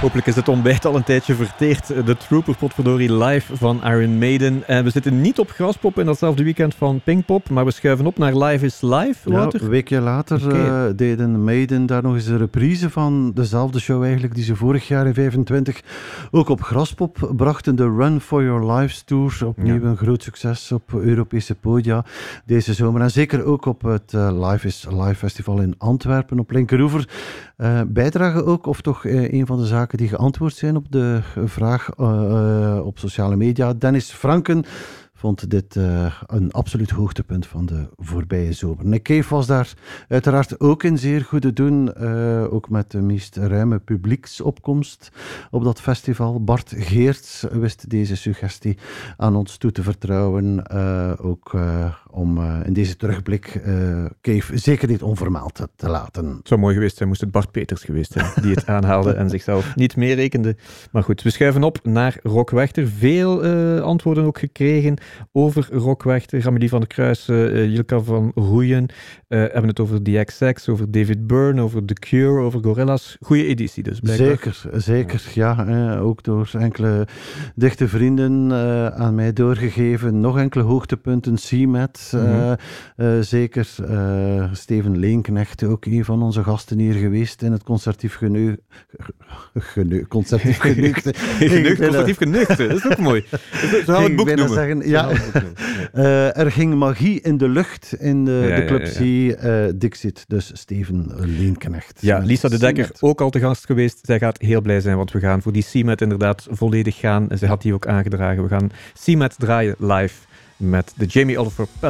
Hopelijk is het ontbijt al een tijdje verteerd. De Trooper potverdorie live van Iron Maiden. We zitten niet op Graspop in datzelfde weekend van Pinkpop, maar we schuiven op naar Live is Live, Wouter. Ja, een weekje later deden Maiden daar nog eens een reprise van dezelfde show eigenlijk die ze vorig jaar in 25 ook op Graspop brachten. De Run for Your Lives Tour. Opnieuw een groot succes op Europese podia deze zomer. En zeker ook op het Live is Live Festival in Antwerpen op Linkeroever. Bijdragen ook, of toch een van de zaken die geantwoord zijn op de vraag op sociale media. Dennis Franken vond dit een absoluut hoogtepunt van de voorbije zomer. Nick Cave was daar uiteraard ook in zeer goede doen, ook met de meest ruime publieksopkomst op dat festival. Bart Geerts wist deze suggestie aan ons toe te vertrouwen, ook om in deze terugblik Cave zeker niet onvermeld te laten. Het zou mooi geweest zijn, moest het Bart Peters geweest zijn, die het aanhaalde en zichzelf niet meerekende. Maar goed, we schuiven op naar Rock Wechter. Veel antwoorden ook gekregen over Rock Wechter. Amélie van der Kruis, Jilka van Roeyen, hebben het over The XX, over David Byrne, over The Cure, over Gorillaz. Goeie editie dus, blijkbaar. Zeker. Ja, ook door enkele dichte vrienden aan mij doorgegeven. Nog enkele hoogtepunten. CMAT, zeker. Steven Leenknecht, ook een van onze gasten hier geweest in het concertief concertief geneugde. Concertief geneugde, dat is ook mooi. Zo gaan we het boek noemen. Zeggen, ja. Er ging magie in de lucht in de Club C Dixit, dus Steven Leenknecht. Ja, Lisa de Dekker, ook al te gast geweest. Zij gaat heel blij zijn, want we gaan voor die CMAT inderdaad volledig gaan. Zij had die ook aangedragen. We gaan CMAT draaien live met de Jamie Oliver